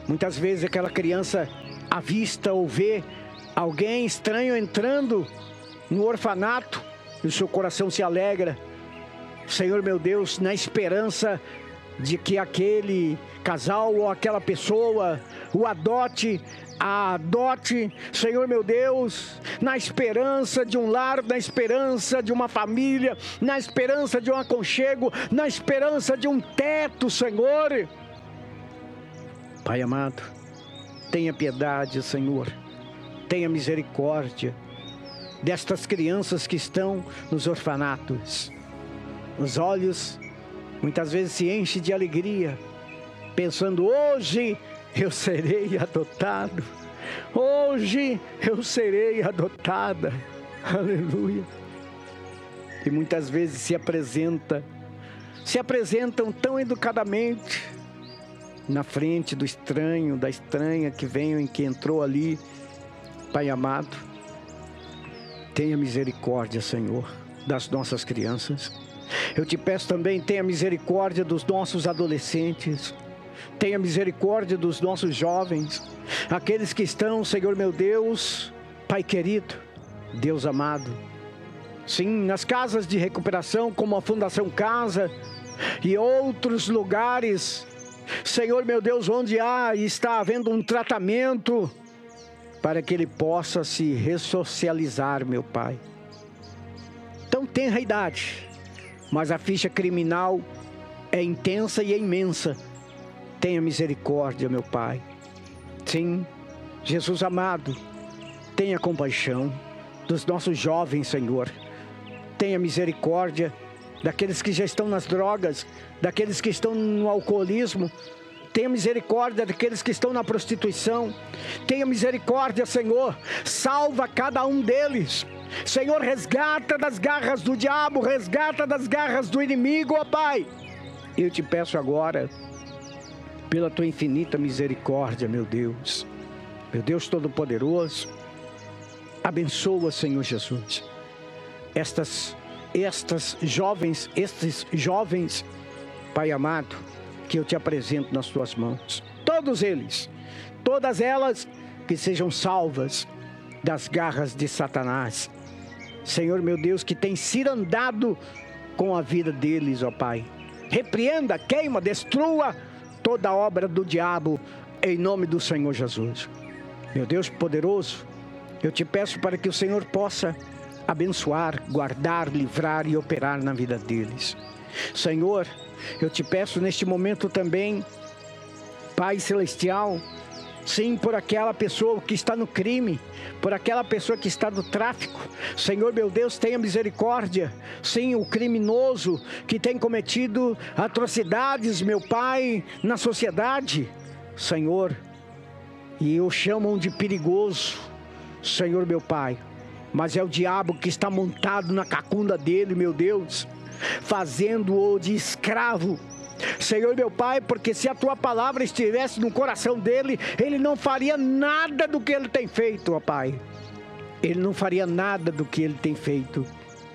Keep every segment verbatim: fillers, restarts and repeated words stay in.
Muitas vezes aquela criança avista ou vê alguém estranho entrando no orfanato e o seu coração se alegra, Senhor meu Deus, na esperança de que aquele casal ou aquela pessoa o adote, a adote, Senhor meu Deus, na esperança de um lar, na esperança de uma família, na esperança de um aconchego, na esperança de um teto, Senhor. Pai amado, tenha piedade, Senhor, tenha misericórdia destas crianças que estão nos orfanatos. Os olhos muitas vezes se enchem de alegria, pensando: hoje eu serei adotado, hoje eu serei adotada, aleluia. E muitas vezes se apresenta, se apresentam tão educadamente na frente do estranho, da estranha que veio e que entrou ali. Pai amado, tenha misericórdia, Senhor, das nossas crianças. Eu te peço também, tenha misericórdia dos nossos adolescentes, tenha misericórdia dos nossos jovens, aqueles que estão, Senhor meu Deus, Pai querido, Deus amado, sim, nas casas de recuperação, como a Fundação Casa e outros lugares, Senhor meu Deus, onde há e está havendo um tratamento para que ele possa se ressocializar, meu Pai. Então tenra idade, mas a ficha criminal é intensa e é imensa. Tenha misericórdia, meu Pai. Sim, Jesus amado, tenha compaixão dos nossos jovens, Senhor. Tenha misericórdia daqueles que já estão nas drogas, daqueles que estão no alcoolismo. Tenha misericórdia daqueles que estão na prostituição. Tenha misericórdia, Senhor. Salva cada um deles. Senhor, resgata das garras do diabo, resgata das garras do inimigo, ó Pai. Eu te peço agora, pela tua infinita misericórdia, meu Deus, meu Deus Todo-Poderoso, abençoa, Senhor Jesus, estas, estas jovens, estes jovens, Pai amado, que eu te apresento nas tuas mãos. Todos eles, todas elas, que sejam salvas das garras de Satanás. Senhor meu Deus, que tem cirandado com a vida deles, ó Pai. Repreenda, queima, destrua toda a obra do diabo, em nome do Senhor Jesus. Meu Deus poderoso, eu te peço para que o Senhor possa abençoar, guardar, livrar e operar na vida deles. Senhor, eu te peço neste momento também, Pai Celestial, sim, por aquela pessoa que está no crime, por aquela pessoa que está no tráfico. Senhor meu Deus, tenha misericórdia. Sim, o criminoso que tem cometido atrocidades, meu Pai, na sociedade. Senhor, e o chamam de perigoso, Senhor meu Pai, mas é o diabo que está montado na cacunda dele, meu Deus, fazendo-o de escravo. Senhor meu Pai, porque se a tua palavra estivesse no coração dele, ele não faria nada do que ele tem feito, ó Pai. Ele não faria nada do que ele tem feito.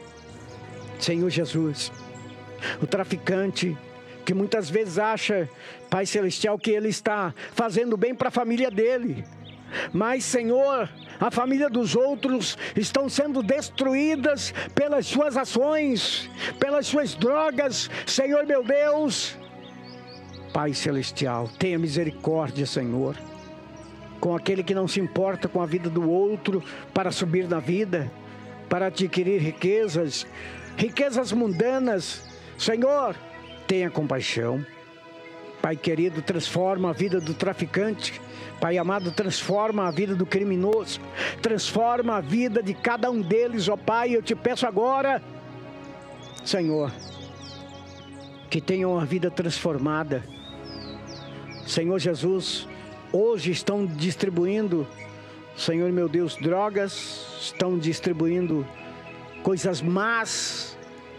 Senhor Jesus, o traficante que muitas vezes acha, Pai Celestial, que ele está fazendo bem para a família dele, mas, Senhor, a família dos outros estão sendo destruídas pelas suas ações, pelas suas drogas. Senhor meu Deus, Pai Celestial, tenha misericórdia, Senhor, com aquele que não se importa com a vida do outro para subir na vida, para adquirir riquezas, riquezas mundanas. Senhor, tenha compaixão. Pai querido, transforma a vida do traficante. Pai amado, transforma a vida do criminoso, transforma a vida de cada um deles, ó Pai. Eu te peço agora, Senhor, que tenham a vida transformada. Senhor Jesus, hoje estão distribuindo, Senhor meu Deus, drogas, estão distribuindo coisas más,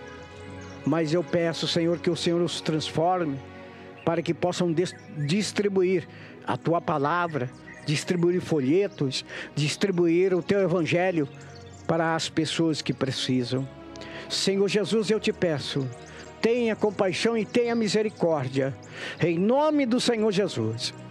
mas eu peço, Senhor, que o Senhor os transforme, para que possam distribuir a tua palavra, distribuir folhetos, distribuir o teu evangelho para as pessoas que precisam. Senhor Jesus, eu te peço, tenha compaixão e tenha misericórdia, em nome do Senhor Jesus.